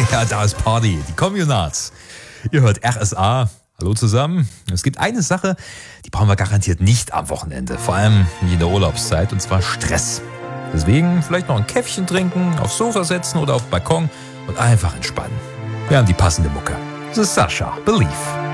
Ja, da ist Party, die Communards. Ihr hört RSA. Hallo zusammen. Es gibt eine Sache, die brauchen wir garantiert nicht am Wochenende. Vor allem in der Urlaubszeit, und zwar Stress. Deswegen vielleicht noch ein Käffchen trinken, aufs Sofa setzen oder auf den Balkon und einfach entspannen. Wir haben die passende Mucke. Das ist Sascha, Believe.